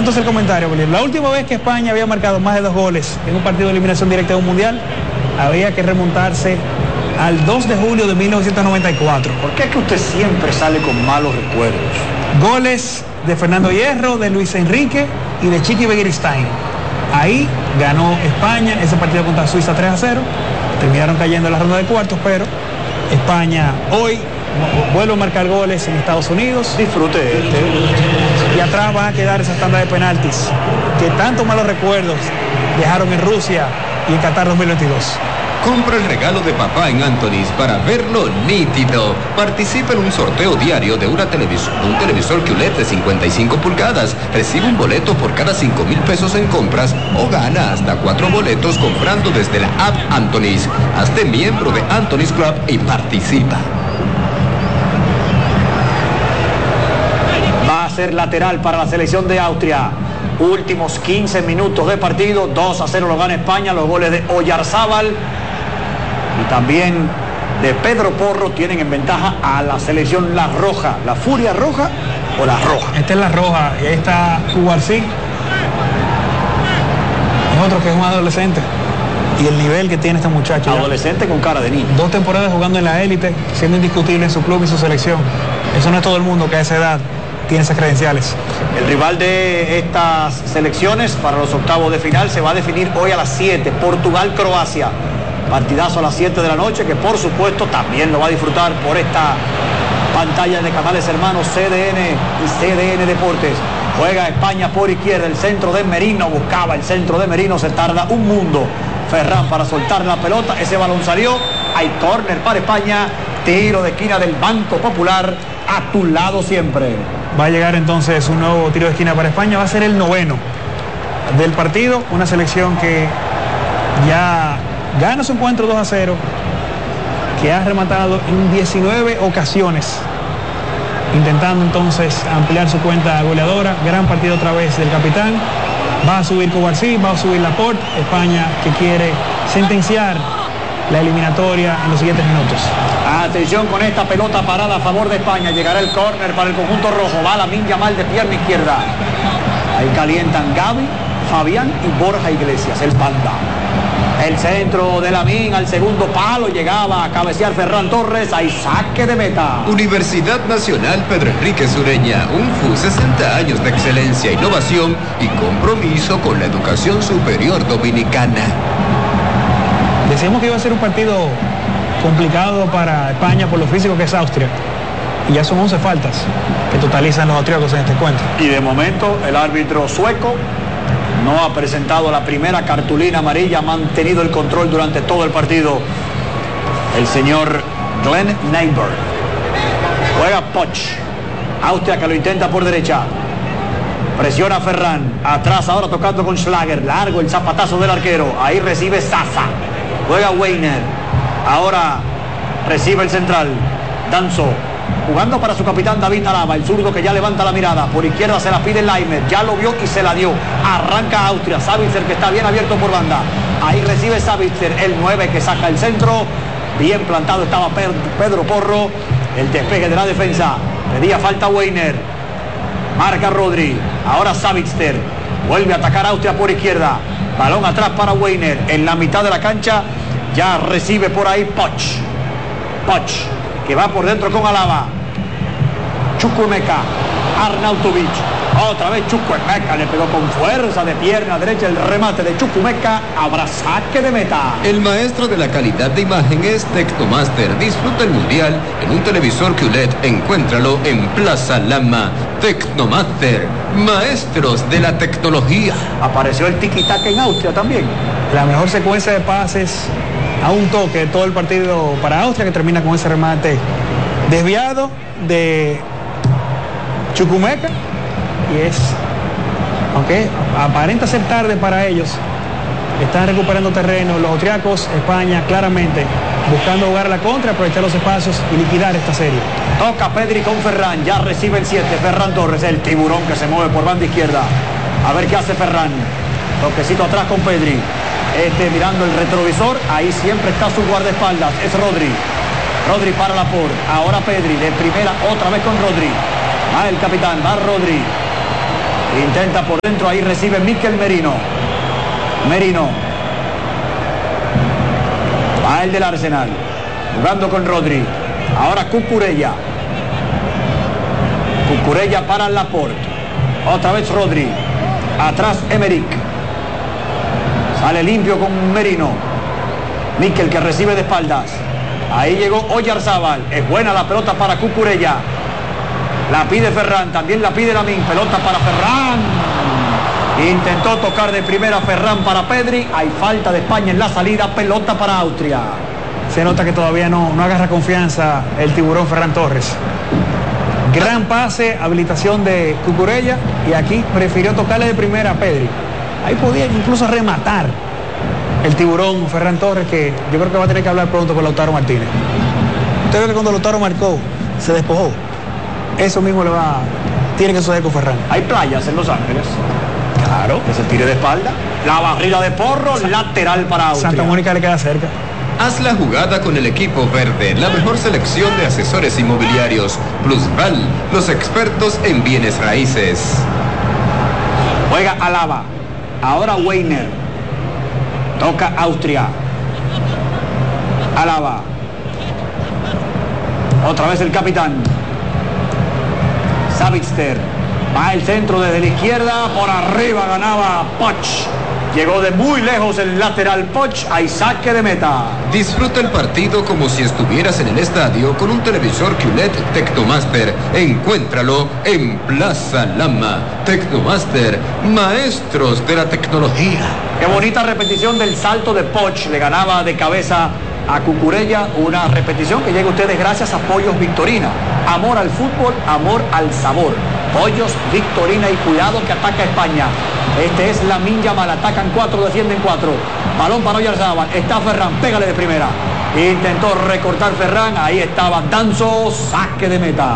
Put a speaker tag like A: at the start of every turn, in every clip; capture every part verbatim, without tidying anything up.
A: entonces el comentario, Bolívar. La última vez que España había marcado más de dos goles en un partido de eliminación directa de un mundial, había que remontarse al dos de julio de mil novecientos noventa y cuatro.
B: ¿Por qué es que usted siempre sale con malos recuerdos?
A: Goles de Fernando Hierro, de Luis Enrique y de Chiqui Begiristain. Ahí ganó España ese partido contra Suiza tres a cero. Terminaron cayendo en la ronda de cuartos, pero España hoy vuelve a marcar goles en Estados Unidos.
B: Disfrute este.
A: Y atrás van a quedar esas tandas de penaltis que tantos malos recuerdos dejaron en Rusia y en Qatar dos mil veintidós.
C: Compra el regalo de papá en Anthony's para verlo nítido. Participa en un sorteo diario de una televisor, un televisor Q L E D de cincuenta y cinco pulgadas. Recibe un boleto por cada cinco mil pesos en compras o gana hasta cuatro boletos comprando desde la app Anthony's. Hazte miembro de Anthony's Club y participa.
B: Va a ser lateral para la selección de Austria. Últimos quince minutos de partido. dos a cero lo gana España. Los goles de Oyarzábal y también de Pedro Porro tienen en ventaja a la selección La Roja. ¿La Furia Roja o La Roja?
A: Esta es La Roja y ahí está Cubarsí. Es otro que es un adolescente. Y el nivel que tiene este muchacho.
B: Adolescente con cara de niño.
A: Dos temporadas jugando en la élite, siendo indiscutible en su club y su selección. Eso no es todo el mundo que a esa edad tiene esas credenciales.
B: El rival de estas selecciones para los octavos de final se va a definir hoy a las siete. Portugal-Croacia. Partidazo a las siete de la noche, que por supuesto también lo va a disfrutar por esta pantalla de canales hermanos C D N y C D N Deportes. Juega España por izquierda, el centro de Merino, buscaba el centro de Merino, se tarda un mundo Ferran para soltar la pelota, ese balón salió, hay córner para España, tiro de esquina del Banco Popular, a tu lado siempre.
A: Va a llegar entonces un nuevo tiro de esquina para España, va a ser el noveno del partido, una selección que ya gana su encuentro dos a cero, que ha rematado en diecinueve ocasiones, intentando entonces ampliar su cuenta goleadora. Gran partido otra vez del capitán. Va a subir Cubarsí, va a subir Laporte. España que quiere sentenciar la eliminatoria en los siguientes minutos.
B: Atención con esta pelota parada a favor de España. Llegará el córner para el conjunto rojo. Va Lamine Yamal de pierna izquierda. Ahí calientan Gaby, Fabián y Borja Iglesias, el panda. El centro de Lamine al segundo palo, llegaba a cabecear Ferran Torres, hay saque de meta.
C: Universidad Nacional Pedro Enrique Sureña, U N F U, sesenta años de excelencia, innovación y compromiso con la educación superior dominicana.
A: Decíamos que iba a ser un partido complicado para España por lo físico que es Austria. Y ya son once faltas que totalizan los austríacos en este encuentro.
B: Y de momento el árbitro sueco no ha presentado la primera cartulina amarilla, ha mantenido el control durante todo el partido. El señor Glenn Neighbor. Juega Poch. Austria que lo intenta por derecha. Presiona a Ferran. Atrás ahora tocando con Schlager. Largo el zapatazo del arquero. Ahí recibe Zaza. Juega Weiner. Ahora recibe el central. Danzo. Jugando para su capitán David Alaba, el zurdo que ya levanta la mirada. Por izquierda se la pide Leimer, ya lo vio y se la dio. Arranca Austria, Sabitzer que está bien abierto por banda. Ahí recibe Sabitzer, el nueve que saca el centro. Bien plantado estaba Pedro Porro. El despegue de la defensa. Pedía falta Weiner. Marca Rodri. Ahora Sabitzer. Vuelve a atacar Austria por izquierda. Balón atrás para Weiner. En la mitad de la cancha ya recibe por ahí Poch. Poch. Que va por dentro con Alaba. Chukwuemeka, Arnautovic, otra vez Chukwuemeka, le pegó con fuerza de pierna derecha el remate de Chukwuemeka, habrá saque de meta.
C: El maestro de la calidad de imagen es Tecnomaster. Disfruta el mundial en un televisor Q L E D. Encuéntralo en Plaza Lama. Tecnomaster, maestros de la tecnología.
B: Apareció el tiki-taka en Austria también.
A: La mejor secuencia de pases a un toque de todo el partido para Austria, que termina con ese remate desviado de Chukwuemeka, y es, aunque aparenta ser tarde para ellos, están recuperando terreno los austriacos. España claramente buscando jugar a la contra, aprovechar los espacios y liquidar esta serie.
B: Toca Pedri con Ferran, ya recibe el siete, Ferran Torres, el tiburón que se mueve por banda izquierda. A ver qué hace Ferran. Toquecito atrás con Pedri. Este mirando el retrovisor, ahí siempre está su guardaespaldas, es Rodri. Rodri para Laporte, ahora Pedri, de primera otra vez con Rodri. Va el capitán, va Rodri. Intenta por dentro, ahí recibe Mikel Merino. Merino. Va el del Arsenal. Jugando con Rodri. Ahora Cucurella. Cucurella para Laporte. Otra vez Rodri. Atrás Emerick. Sale limpio con Merino. Mikel que recibe de espaldas. Ahí llegó Oyarzábal. Es buena la pelota para Cucurella. La pide Ferran. También la pide Lamine. Pelota para Ferran. Intentó tocar de primera Ferran para Pedri. Hay falta de España en la salida. Pelota para Austria.
A: Se nota que todavía no, no agarra confianza el tiburón Ferran Torres. Gran pase, habilitación de Cucurella. Y aquí prefirió tocarle de primera a Pedri. Ahí podía incluso rematar el tiburón Ferran Torres, que yo creo que va a tener que hablar pronto con Lautaro Martínez. Usted ve que cuando Lautaro marcó, se despojó. Eso mismo le va, tiene que suceder con Ferran.
B: Hay playas en Los Ángeles. Claro. Que se tire de espalda. La barrida de Porro, lateral para Austria.
A: Santa Mónica le queda cerca.
C: Haz la jugada con el equipo verde, la mejor selección de asesores inmobiliarios. Plusval, los expertos en bienes raíces.
B: Juega Alaba. Ahora Weiner. Toca Austria. Alaba. Otra vez el capitán. Savitzer. Va el centro desde la izquierda. Por arriba ganaba Poch. Llegó de muy lejos el lateral Poch. Hay saque de meta.
C: Disfruta el partido como si estuvieras en el estadio con un televisor Q L E D Tecnomaster. Encuéntralo en Plaza Lama. Tecnomaster, maestros de la tecnología.
B: Qué bonita repetición del salto de Poch. Le ganaba de cabeza a Cucurella. Una repetición que llega a ustedes gracias a Pollos Victorina. Amor al fútbol, amor al sabor. Pollos Victorina, y cuidado que ataca España. Este es Lamine Yamal. Atacan cuatro, defienden cuatro. Balón para Oyarzábal. Está Ferran, pégale de primera. Intentó recortar Ferran. Ahí estaba Danzo. Saque de meta.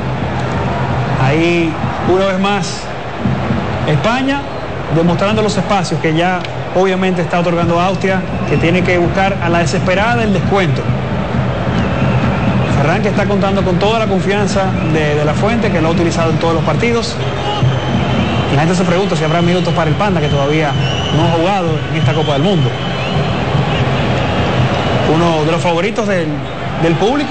A: Ahí una vez más España demostrando los espacios que ya obviamente está otorgando Austria, que tiene que buscar a la desesperada el descuento. Ferran, que está contando con toda la confianza de, de la fuente, que lo ha utilizado en todos los partidos. Y la gente se pregunta si habrá minutos para el Panda, que todavía no ha jugado en esta Copa del Mundo. Uno de los favoritos del, del público.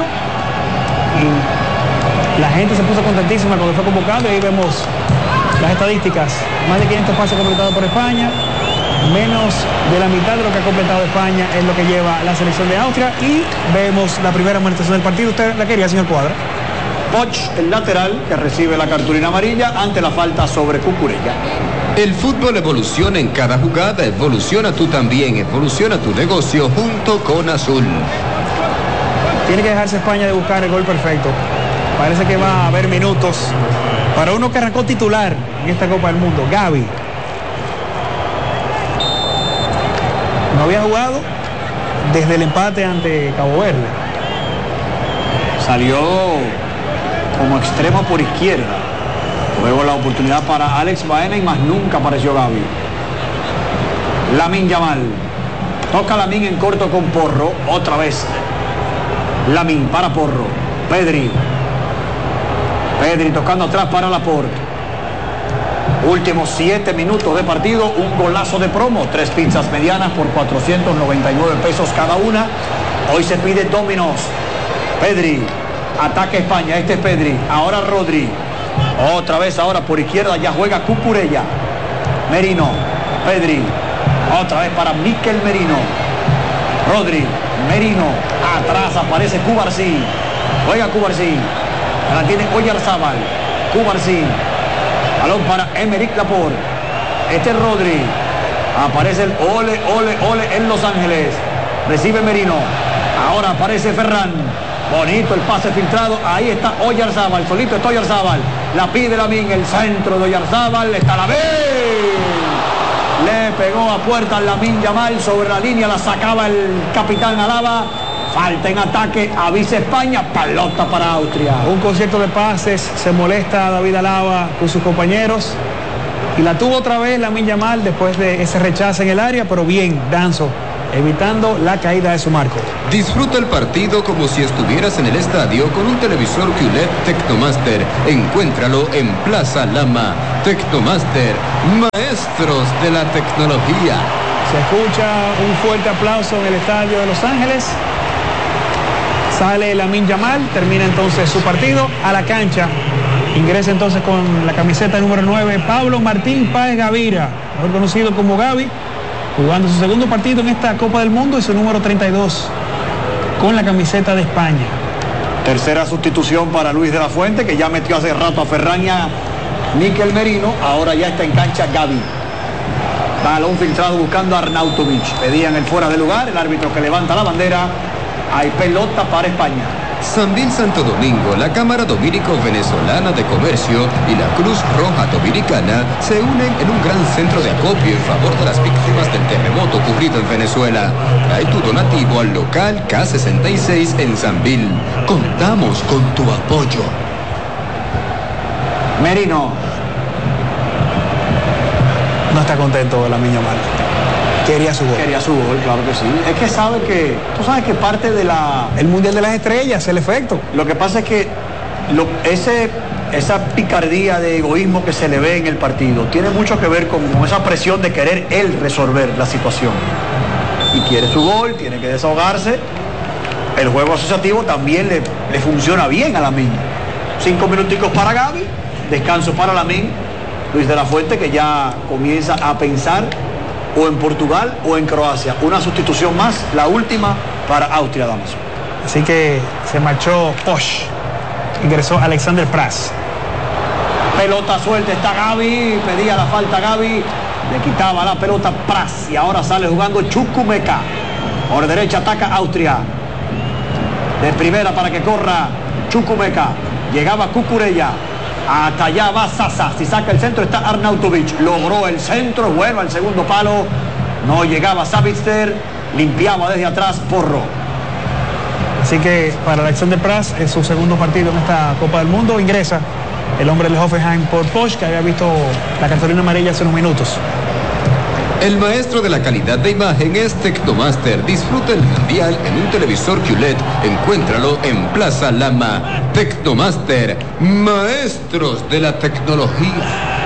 A: Y la gente se puso contentísima cuando fue convocado, y ahí vemos las estadísticas. Más de quinientos pases completados por España. Menos de la mitad de lo que ha completado España es lo que lleva la selección de Austria. Y vemos la primera amonestación del partido. ¿Usted la quería, señor Cuadra?
B: Poch, el lateral, que recibe la cartulina amarilla ante la falta sobre Cucurella.
C: El fútbol evoluciona en cada jugada. Evoluciona tú también. Evoluciona tu negocio junto con Azul.
A: Tiene que dejarse España de buscar el gol perfecto. Parece que va a haber minutos para uno que arrancó titular en esta Copa del Mundo, Gavi. No había jugado desde el empate ante Cabo Verde.
B: Salió como extremo por izquierda. Luego la oportunidad para Alex Baena y más nunca apareció Gavi. Lamine Yamal. Toca Lamine en corto con Porro. Otra vez. Lamine para Porro. Pedri. Pedri tocando atrás para Laporte. Últimos siete minutos de partido. Un golazo de promo. Tres pizzas medianas por cuatrocientos noventa y nueve pesos cada una. Hoy se pide Domino's. Pedri. Ataca España. Este es Pedri. Ahora Rodri. Otra vez ahora por izquierda. Ya juega Cucurella. Merino. Pedri. Otra vez para Mikel Merino. Rodri. Merino. Atrás aparece Cubarsí. Juega Cubarsí. La tiene Oyarzábal. Cubarsí. Balón para Emerick Laporte. Este es Rodri. Aparece el ole, ole, ole en Los Ángeles. Recibe Merino. Ahora aparece Ferran. Bonito el pase filtrado. Ahí está Oyarzábal. Solito está Oyarzábal. La pide Lamine. El centro de Oyarzábal. Está la B. Le pegó a puerta Lamine Yamal. Sobre la línea la sacaba el capitán Alaba. Falta en ataque, avisa España, pelota para Austria.
A: Un concierto de pases, se molesta a David Alaba con sus compañeros. Y la tuvo otra vez Lamine Yamal después de ese rechazo en el área, pero bien, Danzo evitando la caída de su marco.
C: Disfruta el partido como si estuvieras en el estadio con un televisor Q L E D Tecnomaster. Encuéntralo en Plaza Lama. Tecnomaster, maestros de la tecnología.
A: Se escucha un fuerte aplauso en el estadio de Los Ángeles. Sale Lamine Yamal, termina entonces su partido a la cancha. Ingresa entonces con la camiseta número nueve, Pablo Martín Páez Gavira, mejor conocido como Gavi, jugando su segundo partido en esta Copa del Mundo y su número treinta y dos con la camiseta de España.
B: Tercera sustitución para Luis de la Fuente, que ya metió hace rato a Ferran y a Mikel Merino. Ahora ya está en cancha Gavi. Balón filtrado buscando a Arnautovic. Pedían el fuera de lugar, el árbitro que levanta la bandera. Hay pelota para España.
C: Sambil Santo Domingo, la Cámara Dominico-Venezolana de Comercio y la Cruz Roja Dominicana se unen en un gran centro de acopio en favor de las víctimas del terremoto ocurrido en Venezuela. Trae tu donativo al local K sesenta y seis en Sambil. Contamos con tu apoyo.
B: Merino.
A: No está contento la niña Yamal. Quería su gol.
B: Quería su gol, claro que sí. Es que sabe que, tú sabes que parte de la...
A: El Mundial de las Estrellas, el efecto.
B: Lo que pasa es que lo, ese, esa picardía de egoísmo que se le ve en el partido tiene mucho que ver con, con esa presión de querer él resolver la situación. Y quiere su gol, tiene que desahogarse. El juego asociativo también le, le funciona bien a Lamine. Cinco minuticos para Gavi, descanso para Lamine. Luis de la Fuente, que ya comienza a pensar o en Portugal o en Croacia. Una sustitución más, la última para Austria, damas.
A: Así que se marchó Posch. Ingresó Alexander Pras.
B: Pelota suelta, está Gavi, pedía la falta Gavi, le quitaba la pelota Pras y ahora sale jugando Chukwuemeka. Por derecha ataca Austria. De primera para que corra Chukwuemeka. Llegaba Cucurella. Hasta allá va Sasa. Si saca el centro está Arnautovic. Logró el centro. Bueno, al segundo palo. No llegaba Savitzer. Limpiaba desde atrás Porro.
A: Así que para Alexander Pras es su segundo partido en esta Copa del Mundo. Ingresa el hombre del Hoffenheim por Posch, que había visto la cartulina amarilla hace unos minutos.
C: El maestro de la calidad de imagen es Tecnomaster. Disfruta el mundial en un televisor Q L E D. Encuéntralo en Plaza Lama. Tecnomaster, maestros de la tecnología.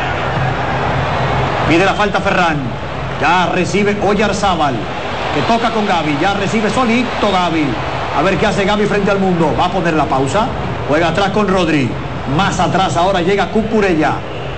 B: Pide la falta Ferran. Ya recibe Oyarzábal, que toca con Gavi. Ya recibe solito Gavi. A ver qué hace Gavi frente al mundo. Va a poner la pausa. Juega atrás con Rodri. Más atrás ahora llega Cucurella.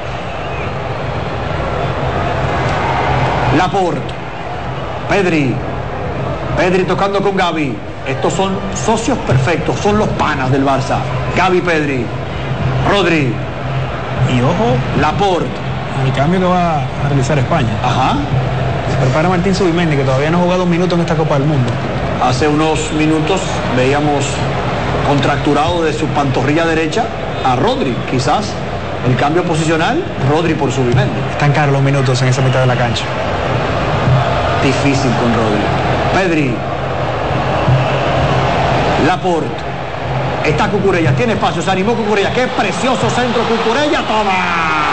B: Laporte, Pedri, Pedri tocando con Gavi. Estos son socios perfectos, son los panas del Barça. Gavi, Pedri, Rodri.
A: Y ojo,
B: Laporte.
A: el cambio que va a realizar España.
B: Ajá.
A: Se prepara Martín Zubimendi, que todavía no ha jugado un minuto en esta Copa del Mundo.
B: Hace unos minutos veíamos contracturado de su pantorrilla derecha a Rodri. Quizás el cambio posicional, Rodri por Zubimendi.
A: Están caros los minutos en esa mitad de la cancha.
B: Difícil con Rodri. Pedri. Laporte. Está Cucurella. Tiene espacio. Se animó Cucurella. Qué precioso centro Cucurella. Toma.